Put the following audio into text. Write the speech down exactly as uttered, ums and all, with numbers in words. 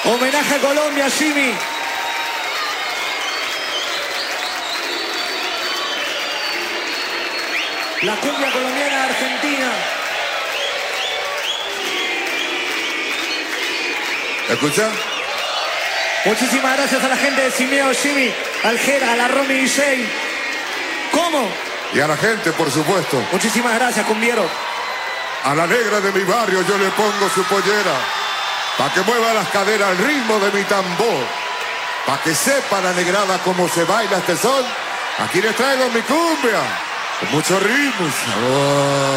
Homenaje a Colombia, Jimmy. La cumbia colombiana de Argentina. ¿Escucha? Muchísimas gracias a la gente de Simeo, Jimmy, al Jera, a la Romy D J. ¿Cómo? Y a la gente, por supuesto. Muchísimas gracias, cumbiero. A la negra de mi barrio yo le pongo su pollera, pa' que mueva las caderas al ritmo de mi tambor, pa' que sepa la negrada cómo se baila este sol. Aquí les traigo mi cumbia, con mucho ritmo y sabor.